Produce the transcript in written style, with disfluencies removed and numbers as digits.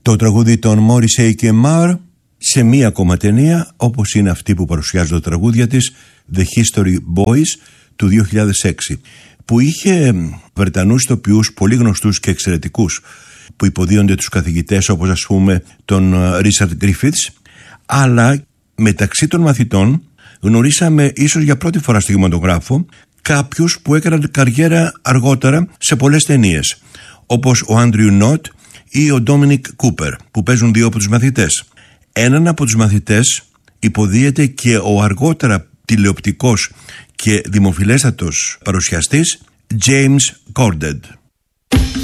Το τραγούδι των Morrissey και Marr σε μία ακόμα ταινία, όπως είναι αυτή που παρουσιάζει τα τραγούδια της, The History Boys του 2006, που είχε Βρετανούς ηθοποιούς πολύ γνωστούς και εξαιρετικούς που υποδίονται τους καθηγητές, όπως ας πούμε τον Richard Griffiths, αλλά μεταξύ των μαθητών γνωρίσαμε ίσως για πρώτη φορά στο κινηματογράφο κάποιους που έκαναν καριέρα αργότερα σε πολλές ταινίες, όπως ο Andrew Knott ή ο Dominic Cooper, που παίζουν δύο από τους μαθητές. Έναν από τους μαθητές υποδίεται και ο αργότερα τηλεοπτικός και δημοφιλέστατος παρουσιαστής James Corden.